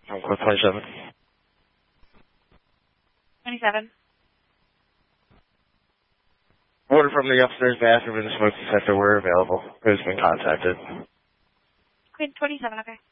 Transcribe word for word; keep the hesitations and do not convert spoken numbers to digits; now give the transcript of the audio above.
I'm code twenty-seven. twenty-seven. Order from the upstairs bathroom in the smoking sector were available. Who's been contacted? Queen twenty-seven, okay.